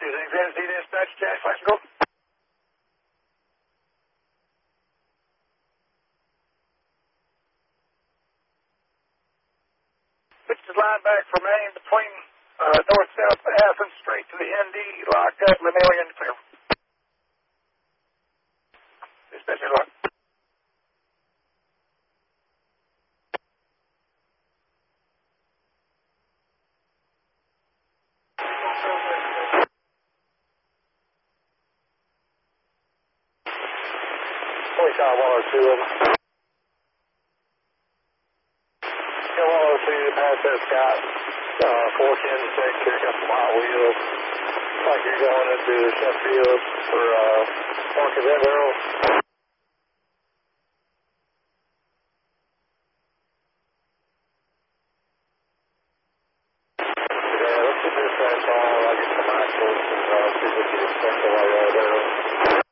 using Tennessee Dispatch, Jack, let's go. Switch the line back from Maine between north-south Athens straight to the ND, lock up, Lemillion, clear. Dispatcher lock. We shot 102 of them. 102 past that Scott, 410 here, got some hot wheels. Looks like you're going into Sheffield for Market Emerald. Yeah, let's get this back on. I'll get some axles and see what you expect to